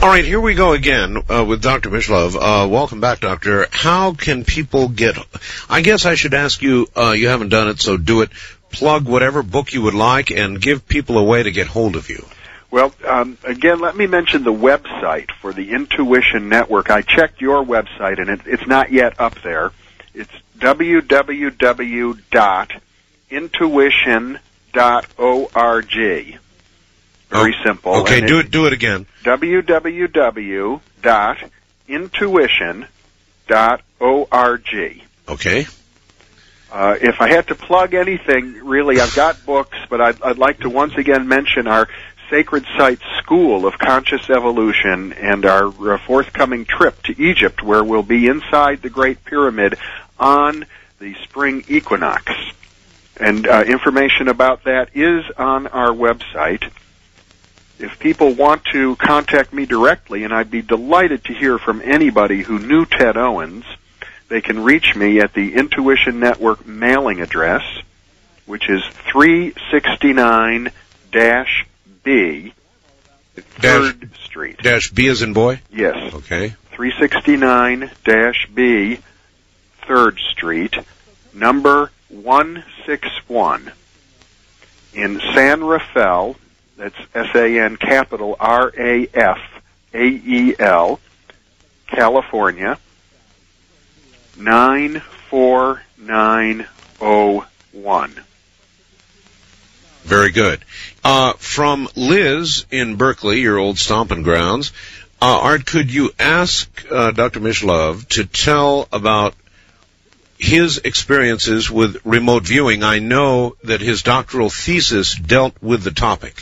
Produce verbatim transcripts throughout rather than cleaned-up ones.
All right, here we go again uh, with Doctor Mishlove. Uh, welcome back, Doctor. How can people get, I guess I should ask you, uh, you haven't done it, so do it. Plug whatever book you would like and give people a way to get hold of you. Well, um, again, let me mention the website for the Intuition Network. I checked your website, and it, it's not yet up there. It's w w w dot intuition dot org. Very oh, simple. Okay, and do it. Do it again. w w w dot intuition dot org. Okay. Uh, if I had to plug anything, really, I've got books, but I'd, I'd like to once again mention our Sacred Site School of Conscious Evolution and our uh, forthcoming trip to Egypt, where we'll be inside the Great Pyramid on the spring equinox. And uh, information about that is on our website. If people want to contact me directly, and I'd be delighted to hear from anybody who knew Ted Owens, they can reach me at the Intuition Network mailing address, which is three sixty-nine dash B, third Street. Dash B as in boy? Yes. Okay. three sixty-nine dash B, third Street, number one sixty-one, in San Rafael. That's S A N capital R A F A E L, California, nine four nine oh one. Very good. Uh, from Liz in Berkeley, your old stomping grounds, uh, Art, could you ask uh, Doctor Mishlove to tell about his experiences with remote viewing? I know that his doctoral thesis dealt with the topic.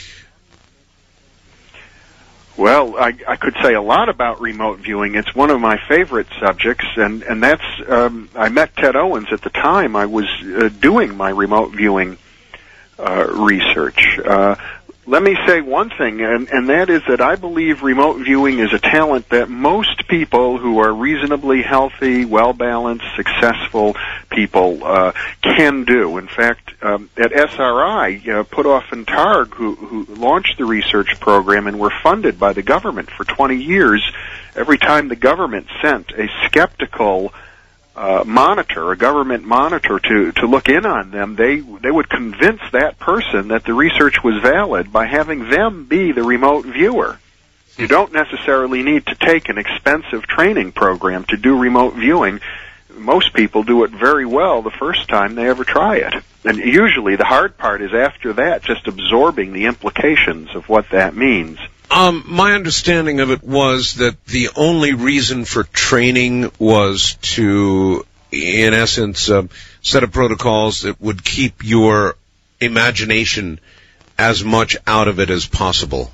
Well, I, I could say a lot about remote viewing. It's one of my favorite subjects, and, and that's, um, I met Ted Owens at the time I was uh, doing my remote viewing uh, research. Uh, let me say one thing, and, and that is that I believe remote viewing is a talent that most people who are reasonably healthy, well-balanced, successful people uh, can do. In fact, um, at S R I, uh, Puthoff and Targ, who, who launched the research program and were funded by the government for twenty years, every time the government sent a skeptical Uh, monitor, a government monitor to, to look in on them, they, they would convince that person that the research was valid by having them be the remote viewer. You don't necessarily need to take an expensive training program to do remote viewing. Most people do it very well the first time they ever try it. And usually the hard part is after that, just absorbing the implications of what that means. Um, my understanding of it was that the only reason for training was to, in essence, uh, set a protocols that would keep your imagination as much out of it as possible.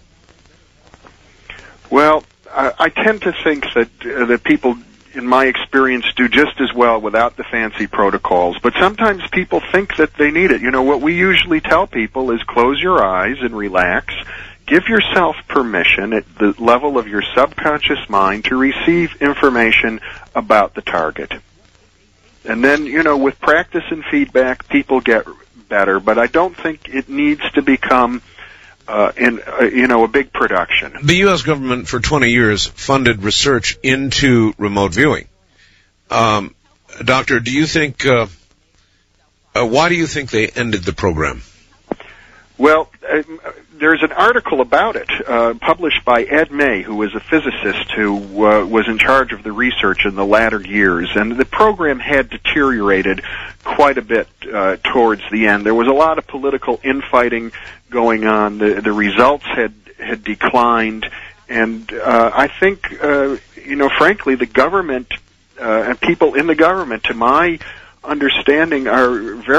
Well, I, I tend to think that uh, that people, in my experience, do just as well without the fancy protocols. But sometimes people think that they need it. You know, what we usually tell people is close your eyes and relax. Give yourself permission at the level of your subconscious mind to receive information about the target. And then, you know, with practice and feedback, people get better. But I don't think it needs to become, uh, in, uh, you know, a big production. The U S government for twenty years funded research into remote viewing. Um, Doctor, do you think, uh, uh, why do you think they ended the program? Well, uh, there's an article about it uh, published by Ed May, who was a physicist who uh, was in charge of the research in the latter years, and the program had deteriorated quite a bit uh, towards the end. There was a lot of political infighting going on. The, the results had had declined, and uh, I think, uh, you know, frankly, the government uh, and people in the government, to my understanding, are very